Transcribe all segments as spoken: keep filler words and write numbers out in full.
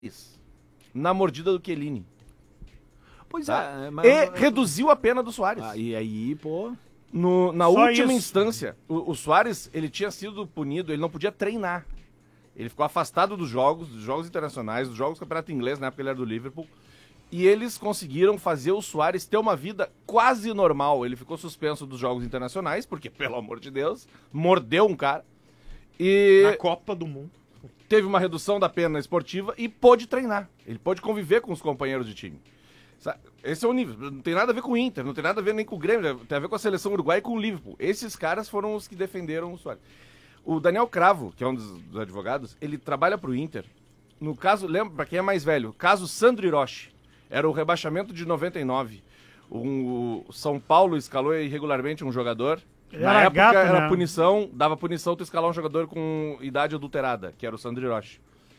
na mordida do Chiellini. Pois Tá? é, mas... E reduziu a pena do Suárez. Ah, e aí, pô... No, na Só última isso. instância, o, o Suárez, ele tinha sido punido, ele não podia treinar. Ele ficou afastado dos jogos, dos jogos internacionais, dos jogos do Campeonato Inglês, na época ele era do Liverpool. E eles conseguiram fazer o Suárez ter uma vida quase normal. Ele ficou suspenso dos jogos internacionais, porque, pelo amor de Deus, mordeu um cara. E Na Copa do Mundo. teve uma redução da pena esportiva e pôde treinar. Ele pôde conviver com os companheiros de time. Esse é o nível. Não tem nada a ver com o Inter, não tem nada a ver nem com o Grêmio, tem a ver com a seleção uruguaia e com o Liverpool. Esses caras foram os que defenderam o Suárez. O Daniel Cravo, que é um dos, dos advogados, ele trabalha pro Inter. No caso, lembra, pra quem é mais velho, caso Sandro Hiroshi. Era o rebaixamento de noventa e nove. Um, o São Paulo escalou irregularmente um jogador. Ele Na era época gato, era né? punição, dava punição tu escalar um jogador com idade adulterada, que era o Sandro Hiroshi.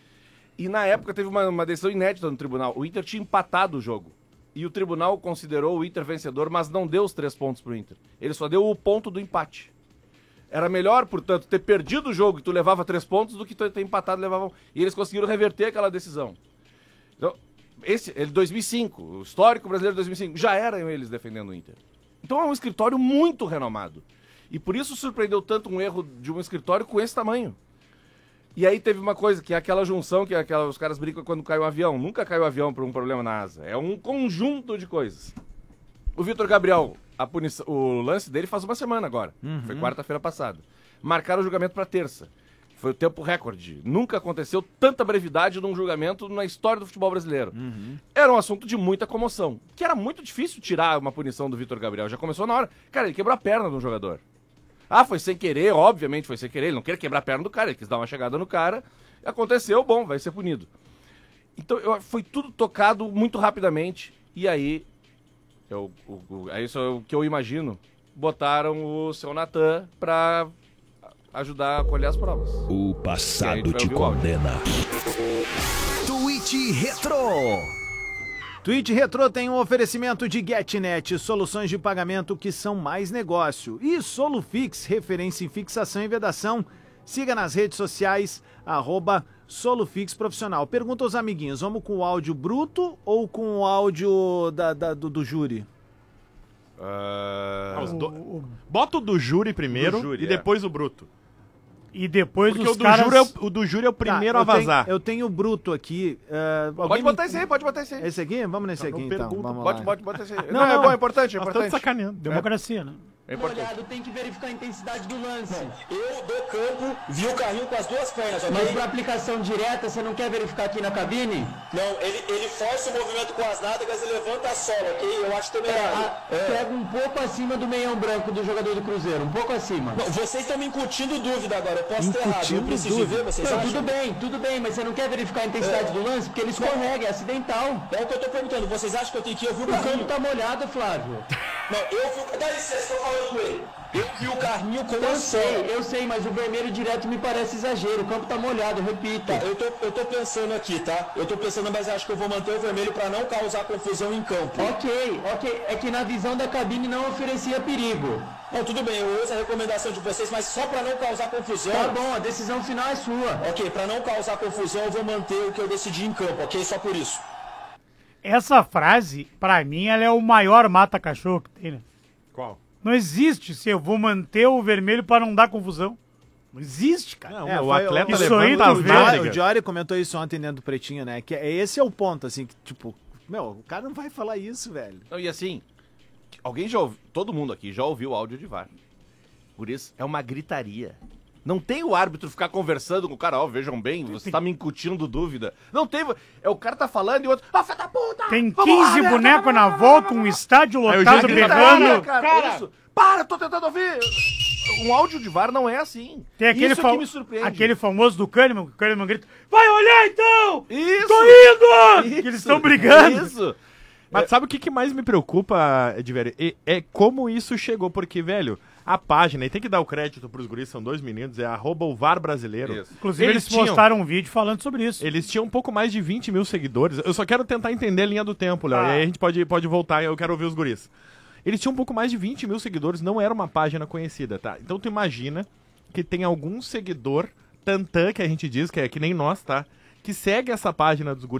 E na época teve uma, uma decisão inédita no tribunal. O Inter tinha empatado o jogo. E o tribunal considerou o Inter vencedor, mas não deu os três pontos pro Inter. Ele só deu o ponto do empate. Era melhor, portanto, ter perdido o jogo e tu levava três pontos do que tu ter empatado e levavam. E eles conseguiram reverter aquela decisão. Então, esse, ele dois mil e cinco, o histórico brasileiro de dois mil e cinco, já eram eles defendendo o Inter. Então é um escritório muito renomado. E por isso surpreendeu tanto um erro de um escritório com esse tamanho. E aí teve uma coisa, que é aquela junção que é aquela, os caras brincam quando cai um avião. Nunca caiu um avião por um problema na asa. É um conjunto de coisas. O Vitor Gabriel, a punição, o lance dele faz uma semana agora. Uhum. Foi quarta-feira passada. Marcaram o julgamento para terça. Foi o tempo recorde. Nunca aconteceu tanta brevidade num julgamento na história do futebol brasileiro. Uhum. Era um assunto de muita comoção. Que era muito difícil tirar uma punição do Vitor Gabriel. Já começou na hora. Cara, ele quebrou a perna de um jogador. Ah, foi sem querer, obviamente foi sem querer. Ele não queria quebrar a perna do cara, ele quis dar uma chegada no cara. Aconteceu, bom, vai ser punido. Então, eu, foi tudo tocado muito rapidamente. E aí, eu, o, o, é isso é o que eu imagino, botaram o seu Natan pra ajudar a colher as provas. O passado te condena. Tweet Retro. Tweet Retro tem um oferecimento de GetNet, soluções de pagamento que são mais negócio. E Solufix, referência em fixação e vedação. Siga nas redes sociais, arroba Solufix Profissional. Pergunta aos amiguinhos, vamos com o áudio bruto ou com o áudio da, da, do, do júri? Ah, os do... O- o- Bota o do júri primeiro Do júri, e é. depois o bruto. E depois Porque os o do, caras... júri é o, o do júri é o primeiro Tá, a eu tenho- vazar. Eu tenho o bruto aqui. uh, Pode alguém botar me- esse aí, pode botar esse aí. Esse aqui? Vamos nesse Não, aqui não então. pergunta, Vamos Pode, lá. pode, bota esse aí. Não, Não, é não. bom, é importante, é Nós estamos importante. sacaneando. Democracia, né? É importante. Molhado, tem que verificar a intensidade do lance. Eu do campo vi o carrinho com as duas pernas, ok? Mas para aplicação direta, você não quer verificar aqui na cabine? Não, ele, ele força o movimento com as nádegas e levanta a sola, ok? Eu acho temerário. Ah, Pega um pouco acima do meião branco do jogador do Cruzeiro, um pouco acima. Não, vocês estão me incutindo dúvida agora, eu posso ter errado. Eu Incutindo preciso dúvida. ver, vocês Não, acham? tudo bem, tudo bem, mas você não quer verificar a intensidade do lance? Porque ele escorrega, é acidental. É o que eu tô perguntando, vocês acham que eu tenho que ir? Eu vi o O campo carrinho. tá molhado, Flávio. Não, eu vi o... Dá licença, eu tô falando com ele. Eu vi o carrinho com Eu a sei, sola. eu sei, mas o vermelho direto me parece exagero. O campo tá molhado, eu repito. Tá, eu tô, eu tô pensando aqui, tá? Eu tô pensando, mas acho que eu vou manter o vermelho pra não causar confusão em campo. Ok, ok. É que na visão da cabine não oferecia perigo. Não, tudo bem, eu ouço a recomendação de vocês, mas só pra não causar confusão... Tá bom, a decisão final é sua. Ok, pra não causar confusão, eu vou manter o que eu decidi em campo, ok? Só por isso. Essa frase, pra mim, ela é o maior mata-cachorro que tem, né? Qual? Não existe se eu vou manter o vermelho pra não dar confusão. Não existe, cara. Não, É, o foi- atleta isso aí levanta tu as vê. O nádegas. Jory comentou isso ontem dentro do Pretinho, né? Que é- esse é o ponto, assim, que, tipo, meu, o cara não vai falar isso, velho. Não, e assim, alguém já ouviu, todo mundo aqui já ouviu o áudio de V A R. Por isso, é uma gritaria. Não tem o árbitro ficar conversando com o cara, ó, vejam bem, você tá me incutindo dúvida. Não tem, é o cara tá falando e o outro, ah, filha da puta! Tem vamos lá, quinze merda, bonecos vamos na lá." volta, um estádio Aí o lotado juiz grita, pegando. Para, cara, isso. Para, tô tentando ouvir. Um áudio de V A R não é assim. Tem aquele, isso fa- que me surpreende. aquele famoso do Kahneman, que o Kahneman grita, vai olhar então! Isso! Tô indo! Isso, Que eles estão brigando. Isso! Mas sabe o que, que mais me preocupa, Edvelho? É, é como isso chegou, porque, velho, a página, e tem que dar o crédito pros guris, são dois meninos, é arroba o V A R brasileiro. Isso. Inclusive, eles, tinham- postaram um vídeo falando sobre isso. Eles tinham um pouco mais de vinte mil seguidores. Eu só quero tentar entender a linha do tempo, Léo. Ah. E aí a gente pode, pode voltar, eu quero ouvir os guris. Eles tinham um pouco mais de vinte mil seguidores, não era uma página conhecida, tá? Então tu imagina que tem algum seguidor tantã, que a gente diz, que é que nem nós, tá? que segue essa página dos guris